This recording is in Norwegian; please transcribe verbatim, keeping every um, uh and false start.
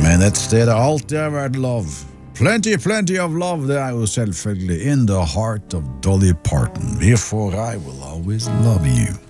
Men et sted har alltid har vært love. Plenty, plenty of love, det er jo selvfølgelig In the Heart of Dolly Parton. Vi får I Will Always Love You.